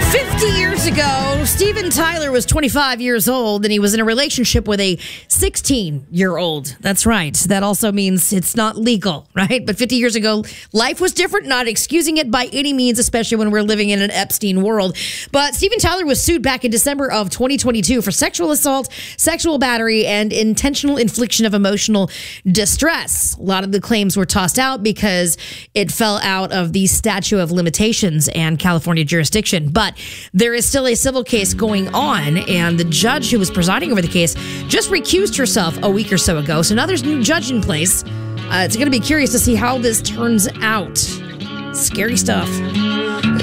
50 years ago, Steven Tyler was 25 years old and he was in a relationship with a 16-year-old. That's right. That also means it's not legal, right? But 50 years ago, life was different, not excusing it by any means, especially when we're living in an Epstein world. But Steven Tyler was sued back in December of 2022 for sexual assault, sexual battery, and intentional infliction of emotional distress. A lot of the claims were tossed out because it fell out of the statute of limitations and California jurisdiction. But there is still a civil case going on, and the judge who was presiding over the case just recused herself a week or so ago. So now there's a new judge in place. It's going to be curious to see how this turns out. Scary stuff.